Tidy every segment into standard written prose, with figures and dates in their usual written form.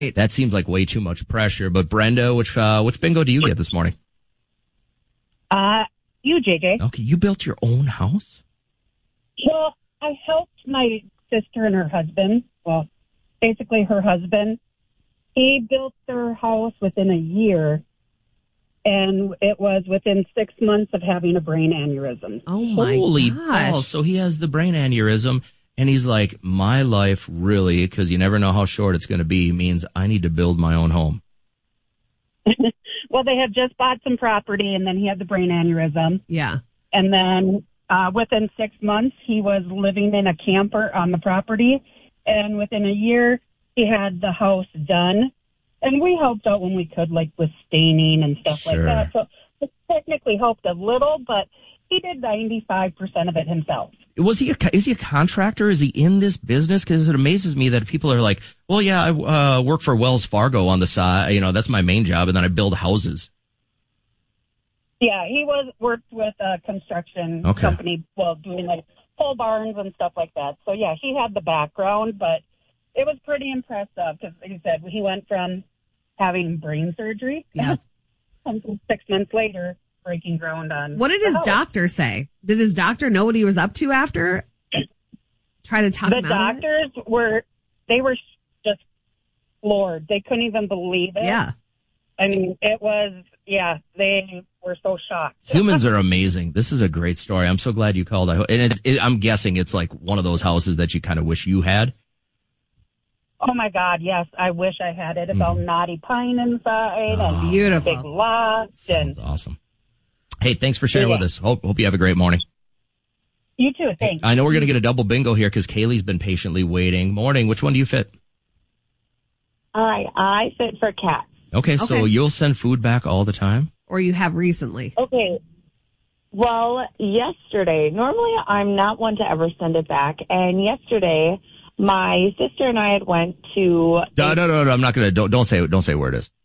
That seems like way too much pressure. But Brenda, which bingo do you get this morning? You, JJ. Okay, you built your own house? Well, I helped my sister and her husband. Well, basically her husband. He built their house within a year, and it was within 6 months of having a brain aneurysm. Oh, my Holy gosh. balls. So he has the brain aneurysm, and he's like, my life really, because you never know how short it's going to be, means I need to build my own home. Well, they had just bought some property, and then he had the brain aneurysm. Yeah. And then within 6 months, he was living in a camper on the property. And within a year, he had the house done. And we helped out when we could, like with staining and stuff Sure. like that. So it technically helped a little, but he did 95% of it himself. Is he a contractor? Is he in this business? Because it amazes me that people are like, well, yeah, I work for Wells Fargo on the side. That's my main job, and then I build houses. Yeah, he worked with a construction company, doing like pole barns and stuff like that. So yeah, he had the background, but it was pretty impressive because, like I said, he went from having brain surgery, Yeah. and 6 months later, breaking ground on. What did his doctor say? Did his doctor know what he was up to after? Try to talk The him out of it? doctors were just floored. They couldn't even believe it. Yeah. I mean, it was, they were so shocked. Humans are amazing. This is a great story. I'm so glad you called. I'm guessing it's like one of those houses that you kind of wish you had. Oh my God, yes. I wish I had it. About knotty pine inside and Beautiful. big lots. Sounds awesome. Hey, thanks for sharing with us. Hope you have a great morning. You too, thanks. I know we're going to get a double bingo here because Kaylee's been patiently waiting. Morning. Which one do you fit? All right, I fit for cats. Okay, so you'll send food back all the time? Or you have recently? Okay. Well, yesterday, normally I'm not one to ever send it back. And yesterday, my sister and I had went to... No, I'm not going to... Don't say where it is.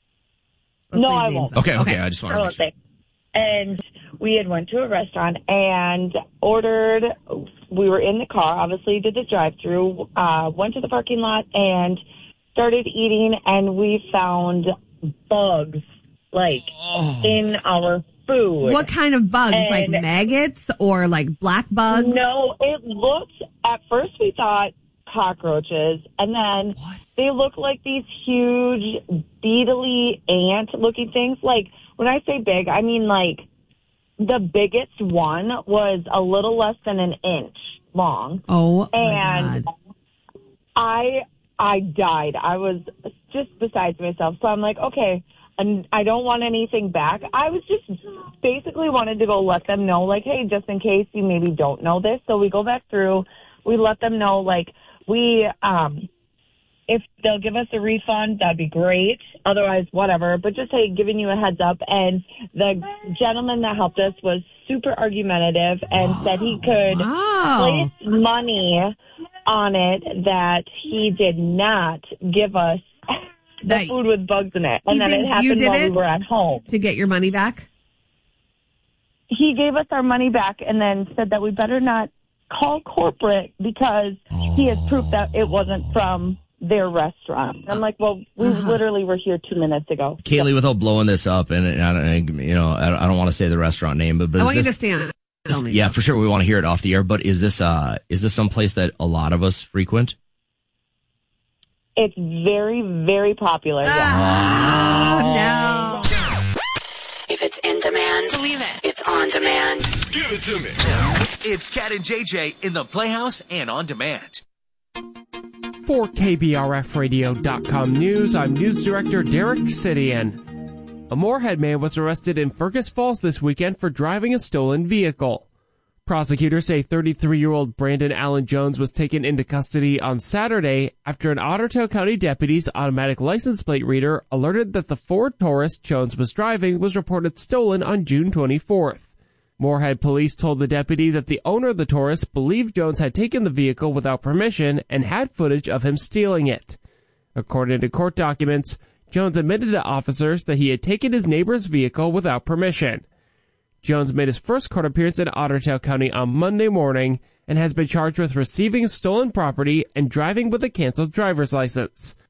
No, I won't. Okay. I just want to make sure. And we had went to a restaurant and ordered... We were in the car, obviously did the drive-thru, went to the parking lot and started eating, and we found bugs, in our food. What kind of bugs? And like maggots or like black bugs? No, it looked, at first we thought cockroaches, and then they looked like these huge, beetly ant-looking things. Like, when I say big, I mean like the biggest one was a little less than an inch long. Oh, and my God. I died. I was just besides myself. So I'm like, okay, and I don't want anything back. I was just basically wanted to go let them know, like, hey, just in case you maybe don't know this. So we go back through. We let them know, like, if they'll give us a refund, that'd be great. Otherwise, whatever. But just, hey, giving you a heads up. And the gentleman that helped us was super argumentative and said he could place money on it that he did not give us the food with bugs in it. And then it happened while we were at home. To get your money back? He gave us our money back and then said that we better not call corporate because he has proof that it wasn't from their restaurant. I'm like, well, we literally were here 2 minutes ago. Kaylee, without blowing this up, and I don't want to say the restaurant name, but I want you to stay on it. Yeah, for sure. We want to hear it off the air. But is this some place that a lot of us frequent? It's very, very popular. No. If it's in demand, believe it. It's on demand. Give it to me. It's Cat and JJ in the Playhouse and on demand. For KBRFradio.com News, I'm News Director Derek Sidian. A Moorhead man was arrested in Fergus Falls this weekend for driving a stolen vehicle. Prosecutors say 33-year-old Brandon Allen Jones was taken into custody on Saturday after an Ottertail County deputy's automatic license plate reader alerted that the Ford Taurus Jones was driving was reported stolen on June 24th. Moorhead police told the deputy that the owner of the Taurus believed Jones had taken the vehicle without permission and had footage of him stealing it. According to court documents, Jones admitted to officers that he had taken his neighbor's vehicle without permission. Jones made his first court appearance in Ottertail County on Monday morning and has been charged with receiving stolen property and driving with a canceled driver's license.